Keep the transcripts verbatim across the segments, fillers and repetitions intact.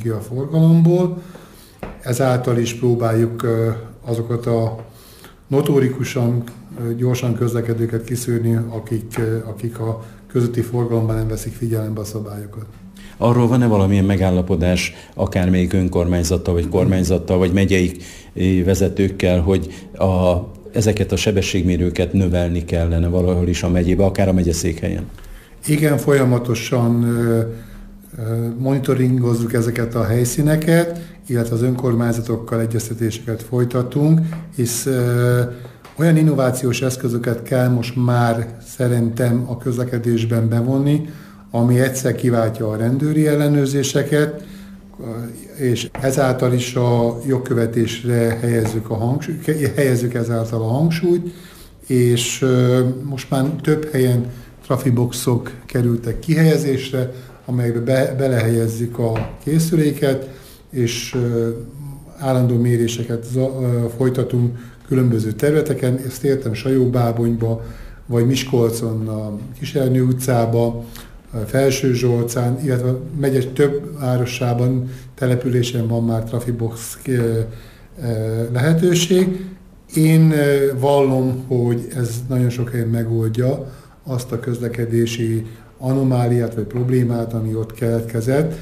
ki a forgalomból. Ezáltal is próbáljuk azokat a notórikusan, gyorsan közlekedőket kiszűrni, akik, akik a közúti forgalomban nem veszik figyelembe a szabályokat. Arról van-e valamilyen megállapodás, akármelyik önkormányzattal, vagy kormányzattal, vagy megyei vezetőkkel, hogy a, ezeket a sebességmérőket növelni kellene valahol is a megyébe, akár a megyeszékhelyen? Igen, folyamatosan monitoringozzuk ezeket a helyszíneket, illetve az önkormányzatokkal egyeztetéseket folytatunk, hisz olyan innovációs eszközöket kell most már szerintem a közlekedésben bevonni, ami egyszer kiváltja a rendőri ellenőrzéseket, és ezáltal is a jogkövetésre helyezzük, a hangsúly, helyezzük ezáltal a hangsúlyt, és most már több helyen trafiboxok kerültek kihelyezésre, amelyekbe be, belehelyezzük a készüléket, és állandó méréseket folytatunk különböző területeken. Ezt értem Sajóbábonyba, vagy Miskolcon, a Kisernő utcába, Felsőzsolcán, illetve megye több városában, településen van már trafibox lehetőség. Én vallom, hogy ez nagyon sok helyen megoldja azt a közlekedési anomáliát vagy problémát, ami ott keletkezett.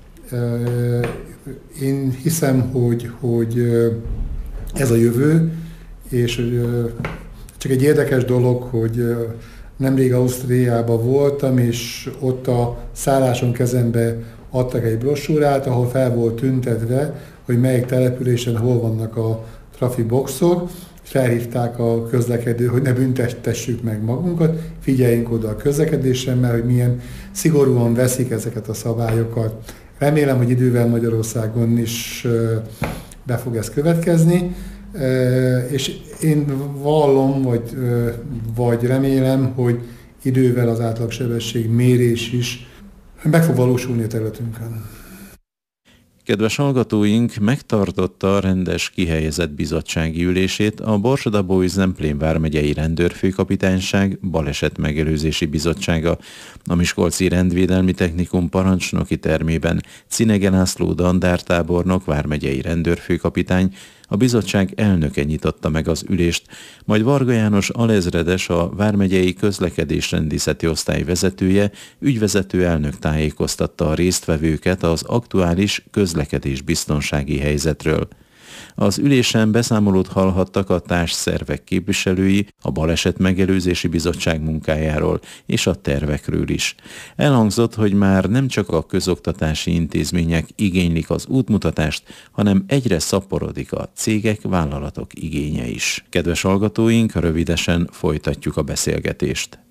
Én hiszem, hogy, hogy ez a jövő, és csak egy érdekes dolog, hogy nemrég Ausztriában voltam, és ott a szálláson kezembe adtak egy brossúrát, ahol fel volt tüntetve, hogy melyik településen hol vannak a trafiboxok. Felhívták a közlekedő, hogy ne büntettessük meg magunkat, figyeljünk oda a közlekedésre, mert hogy milyen szigorúan veszik ezeket a szabályokat. Remélem, hogy idővel Magyarországon is be fog ez következni, és én vallom, vagy, vagy remélem, hogy idővel az átlagsebesség mérés is meg fog valósulni a területünkön. Kedves hallgatóink, megtartotta a rendes kihelyezett bizottsági ülését a Borsod-Abaúj-Zemplén vármegyei rendőrfőkapitányság balesetmegelőzési bizottsága a Miskolci Rendvédelmi Technikum parancsnoki termében. Cinege László dandártábornok vármegyei rendőrfőkapitány, a bizottság elnöke nyitotta meg az ülést, majd Varga János alezredes, a vármegyei közlekedésrendészeti osztály vezetője, ügyvezető elnök tájékoztatta a résztvevőket az aktuális közlekedésbiztonsági helyzetről. Az ülésen beszámolót hallhattak a társszervek képviselői a Balesetmegelőzési Bizottság munkájáról és a tervekről is. Elhangzott, hogy már nem csak a közoktatási intézmények igénylik az útmutatást, hanem egyre szaporodik a cégek, vállalatok igénye is. Kedves hallgatóink, rövidesen folytatjuk a beszélgetést.